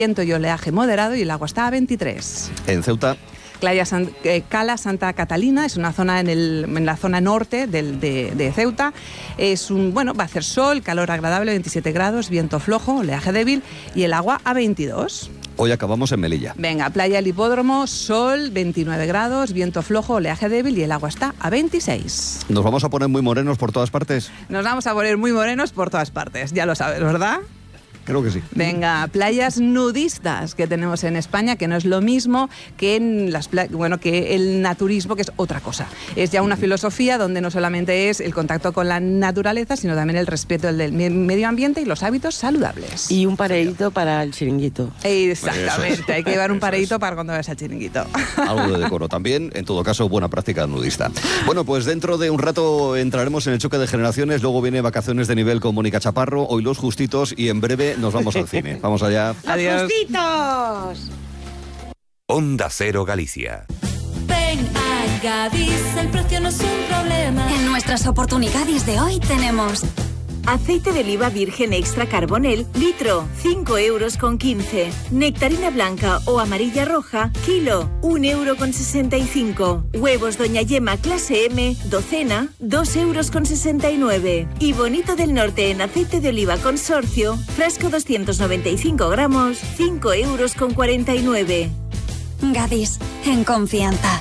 Viento y oleaje moderado y el agua está a 23. En Ceuta. Cala Santa Catalina es una zona en la zona norte de Ceuta. Va a hacer sol, calor agradable, 27 grados, viento flojo, oleaje débil y el agua a 22. Hoy acabamos en Melilla. Venga, playa El Hipódromo, sol, 29 grados, viento flojo, oleaje débil y el agua está a 26. ¿Nos vamos a poner muy morenos por todas partes? Nos vamos a poner muy morenos por todas partes, ya lo sabes, ¿verdad? Creo que sí. Venga, playas nudistas que tenemos en España, que no es lo mismo que que el naturismo, que es otra cosa. Es ya una filosofía donde no solamente es el contacto con la naturaleza, sino también el respeto del medio ambiente y los hábitos saludables. Y un pareíto para el chiringuito. Exactamente, hay que llevar un pareíto para cuando vayas al chiringuito. Algo de decoro también, en todo caso, buena práctica nudista. Bueno, pues dentro de un rato entraremos en el choque de generaciones, luego viene Vacaciones de Nivel con Mónica Chaparro, hoy Los Justitos y en breve nos vamos al cine. Vamos allá. Adiós. ¡Justitos! Onda Cero Galicia. Ven a Gadis, el precio no es un problema. En nuestras oportunidades de hoy tenemos aceite de oliva virgen extra carbonel, litro, 5,15 €. Nectarina blanca o amarilla roja, kilo, 1,65 €. Huevos Doña Yema clase M, docena, 2,69 €. Y Bonito del Norte en aceite de oliva consorcio, frasco 295 gramos, 5,49 €. Gadis, en confianza.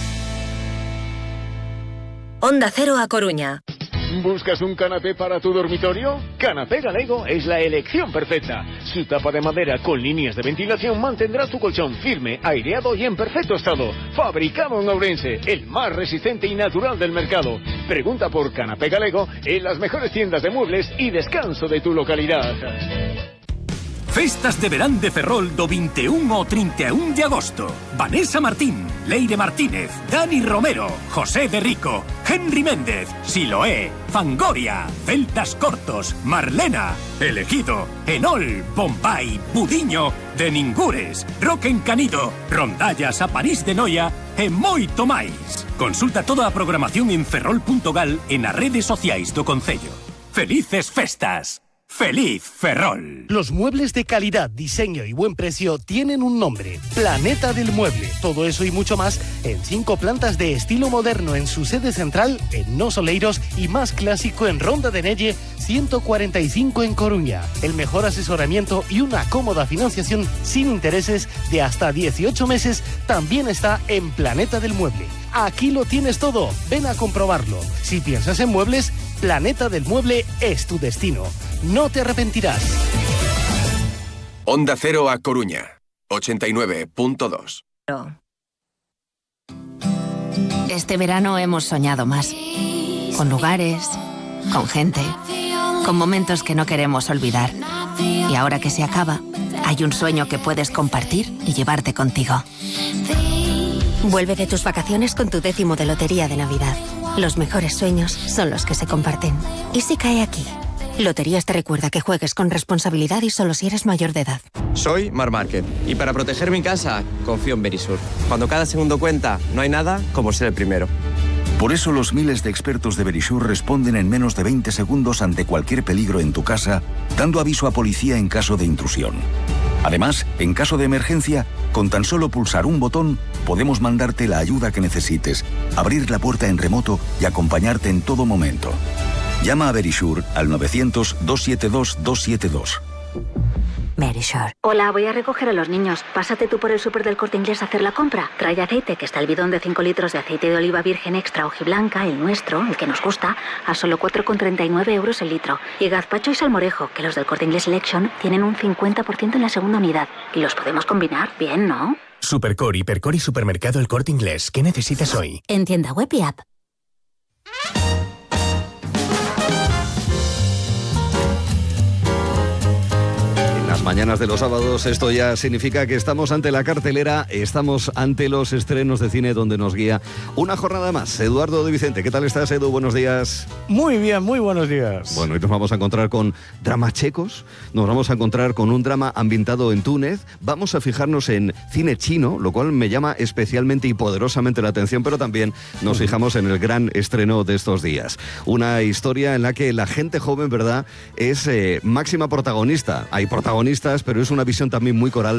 Onda Cero A Coruña. ¿Buscas un canapé para tu dormitorio? Canapé Galego es la elección perfecta. Su tapa de madera con líneas de ventilación mantendrá tu colchón firme, aireado y en perfecto estado. Fabricado en Ourense, el más resistente y natural del mercado. Pregunta por Canapé Galego en las mejores tiendas de muebles y descanso de tu localidad. Festas de verán de Ferrol do 21 ao 31 de agosto. Vanessa Martín, Leire Martínez, Dani Romero, José de Rico, Henry Méndez, Siloé, Fangoria, Celtas Cortos, Marlena, Elegido, Enol, Bombay, Budiño, de Ningures, Roque Encanido, Rondallas a París de Noia e moito máis. Consulta toda a programación en ferrol.gal e nas redes sociais do Concello. Felices festas! ¡Feliz Ferrol! Los muebles de calidad, diseño y buen precio tienen un nombre: Planeta del Mueble. Todo eso y mucho más en 5 plantas de estilo moderno en su sede central en Nos Oleiros y más clásico en Ronda de Nelle 145 en Coruña. El mejor asesoramiento y una cómoda financiación sin intereses de hasta 18 meses también está en Planeta del Mueble. Aquí lo tienes todo, ven a comprobarlo. Si piensas en muebles, Planeta del Mueble es tu destino. No te arrepentirás. Onda Cero A Coruña, 89.2. Este verano hemos soñado más. Con lugares, con gente, con momentos que no queremos olvidar. Y ahora que se acaba, hay un sueño que puedes compartir y llevarte contigo. Vuelve de tus vacaciones con tu 10º de Lotería de Navidad. Los mejores sueños son los que se comparten. ¿Y si cae aquí? Loterías te recuerda que juegues con responsabilidad y solo si eres mayor de edad. Soy Mar Márquez y para proteger mi casa confío en Verisur. Cuando cada segundo cuenta, no hay nada como ser el primero. Por eso los miles de expertos de Verisur responden en menos de 20 segundos ante cualquier peligro en tu casa, dando aviso a policía en caso de intrusión. Además, en caso de emergencia, con tan solo pulsar un botón, podemos mandarte la ayuda que necesites, abrir la puerta en remoto y acompañarte en todo momento. Llama a Verisur al 900-272-272. Verisur. Hola, voy a recoger a los niños. Pásate tú por el súper del Corte Inglés a hacer la compra. Trae aceite, que está el bidón de 5 litros de aceite de oliva virgen extra hojiblanca, el nuestro, el que nos gusta, a solo 4,39 € el litro. Y gazpacho y salmorejo, que los del Corte Inglés Selection tienen un 50% en la segunda unidad. Y los podemos combinar bien, ¿no? Supercor, Hipercor y Supermercado El Corte Inglés. ¿Qué necesitas hoy? En tienda web y app. Mañanas de los sábados, esto ya significa que estamos ante la cartelera, estamos ante los estrenos de cine donde nos guía una jornada más. Eduardo de Vicente, ¿qué tal estás, Edu? Buenos días. Muy bien, muy buenos días. Bueno, hoy nos vamos a encontrar con dramas checos, nos vamos a encontrar con un drama ambientado en Túnez, vamos a fijarnos en cine chino, lo cual me llama especialmente y poderosamente la atención, pero también nos fijamos en el gran estreno de estos días. Una historia en la que la gente joven, ¿verdad?, es máxima protagonista. Hay protagonistas artistas, pero es una visión también muy coral